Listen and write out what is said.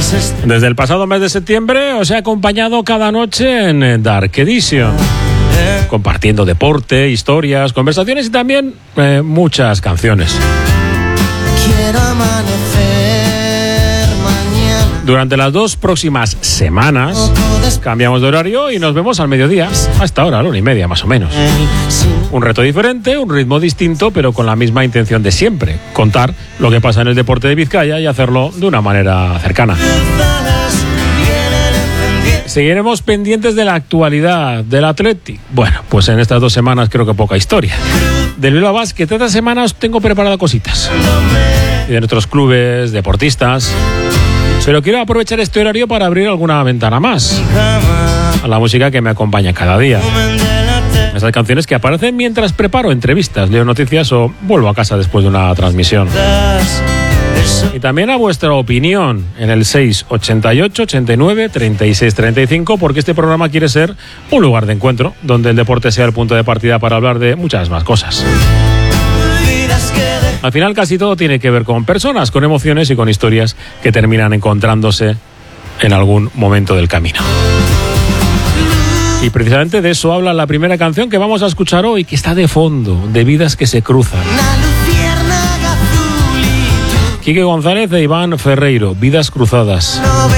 Desde el pasado mes de septiembre os he acompañado cada noche en Dark Edition, compartiendo deporte, historias, conversaciones y también muchas canciones. Quiero amanecer mañana. Durante las 2 próximas semanas cambiamos de horario y nos vemos al mediodía, hasta ahora, a la 1:30 más o menos. Un reto diferente, un ritmo distinto, pero con la misma intención de siempre: contar lo que pasa en el deporte de Vizcaya y hacerlo de una manera cercana. Seguiremos pendientes de la actualidad del Athletic. Bueno, pues en estas 2 semanas creo que poca historia. Del Bilbao Basket, esta semana os tengo preparadas cositas. Y de nuestros clubes, deportistas. Pero quiero aprovechar este horario para abrir alguna ventana más a la música que me acompaña cada día. Esas canciones que aparecen mientras preparo entrevistas, leo noticias o vuelvo a casa después de una transmisión. Y también a vuestra opinión en el 688 89 36 35, porque este programa quiere ser un lugar de encuentro donde el deporte sea el punto de partida para hablar de muchas más cosas. Al final casi todo tiene que ver con personas, con emociones y con historias que terminan encontrándose en algún momento del camino. Y precisamente de eso habla la primera canción que vamos a escuchar hoy, que está de fondo, de Vidas que se cruzan. Quique González e Iván Ferreiro, Vidas cruzadas. No